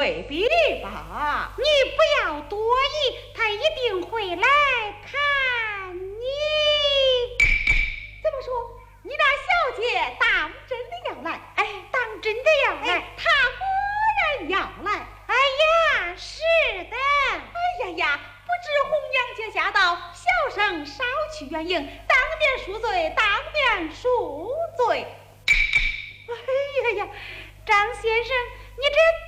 未必吧？ 你不要多疑，他一定会来看你。 怎么说？你那小姐当真的要来？ 哎，当真的要来， 她果然要来。 哎呀，是的。 哎呀呀，不知红娘姐驾到，小生少去远迎，当面赎罪，当面赎罪。 哎呀呀，张先生，你这